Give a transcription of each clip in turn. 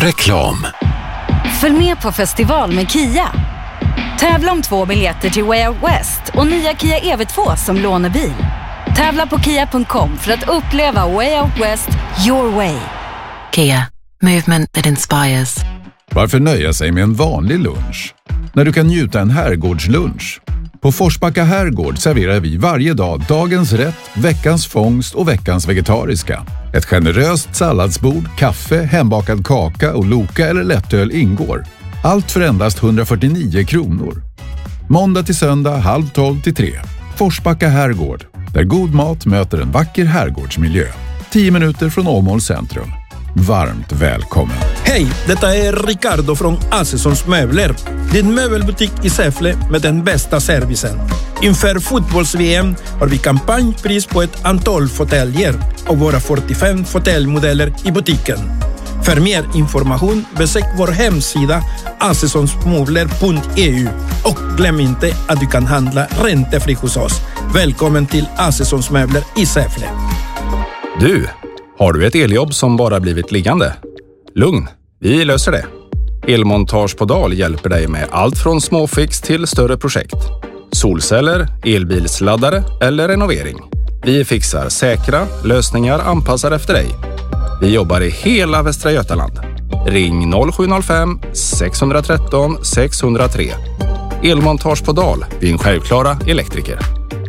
Reklam. Följ med på festival med Kia. Tävla om 2 biljetter till Way Out West och nya Kia EV2 som lånebil. Tävla på kia.com för att uppleva Way Out West your way. Kia. Movement that inspires. Varför nöja sig med en vanlig lunch när du kan njuta en herrgårdslunch? På Forsbacka herrgård serverar vi varje dag dagens rätt, veckans fångst och veckans vegetariska. Ett generöst salladsbord, kaffe, hembakad kaka och loka eller lättöl ingår. Allt för endast 149 kronor. Måndag till söndag 11:30 till 3. Forsbacka herrgård, där god mat möter en vacker herrgårdsmiljö. 10 minuter från Åmål centrum. Varmt välkommen. Hej, detta är Ricardo från Assessons Möbler. Din möbelbutik i Säffle med den bästa servicen. Inför fotbolls-VM har vi kampanjpris på ett antal fåtöljer och våra 45 fåtöljmodeller i butiken. För mer information besök vår hemsida assessonsmöbler.eu och glöm inte att du kan handla räntefri hos oss. Välkommen till Assessons Möbler i Säffle. Du, har du ett eljobb som bara blivit liggande? Lugn, vi löser det. Elmontage på Dal hjälper dig med allt från småfix till större projekt. Solceller, elbilsladdare eller renovering. Vi fixar säkra lösningar anpassade efter dig. Vi jobbar i hela Västra Götaland. Ring 0705 613 603. Elmontage på Dal, din självklara elektriker.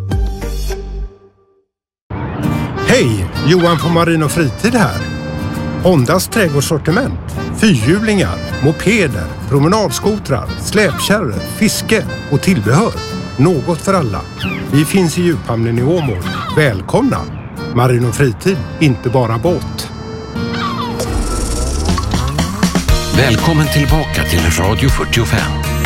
Hej, Johan på Marin och Fritid här. Hondas trädgårdssortiment, fyrhjulingar, mopeder, promenadskotrar, släpkärror, fiske och tillbehör. Något för alla. Vi finns i djuphamnen i Åmål. Välkomna! Marin och Fritid, inte bara båt. Välkommen tillbaka till Radio 45.